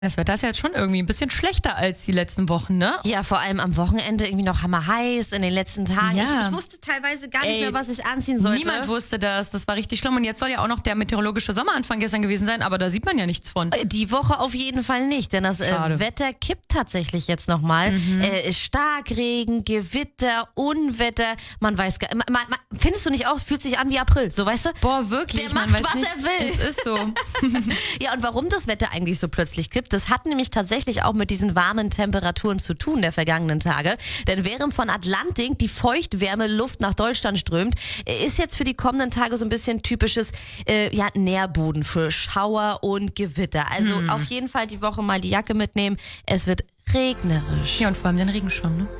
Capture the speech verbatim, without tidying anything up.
Das Wetter ist ja jetzt schon irgendwie ein bisschen schlechter als die letzten Wochen, ne? Ja, vor allem am Wochenende irgendwie noch hammerheiß in den letzten Tagen. Ja. Ich, ich wusste teilweise gar nicht Ey, mehr, was ich anziehen sollte. Niemand wusste das. Das war richtig schlimm. Und jetzt soll ja auch noch der meteorologische Sommeranfang gestern gewesen sein, aber da sieht man ja nichts von. Die Woche auf jeden Fall nicht, denn das äh, Wetter kippt tatsächlich jetzt nochmal. Mhm. Äh, Starkregen, Gewitter, Unwetter, man weiß gar man, man, findest du nicht auch, fühlt sich an wie April, so weißt du? Boah, wirklich, der man macht, weiß was nicht. er will. Es ist so. Ja, und warum das Wetter eigentlich so plötzlich kippt, das hat nämlich tatsächlich auch mit diesen warmen Temperaturen zu tun der vergangenen Tage. Denn während von Atlantik die feuchtwärme Luft nach Deutschland strömt, ist jetzt für die kommenden Tage so ein bisschen typisches äh, ja, Nährboden für Schauer und Gewitter. Also hm. auf jeden Fall die Woche mal die Jacke mitnehmen. Es wird regnerisch. Ja, und vor allem den Regenschirm, ne?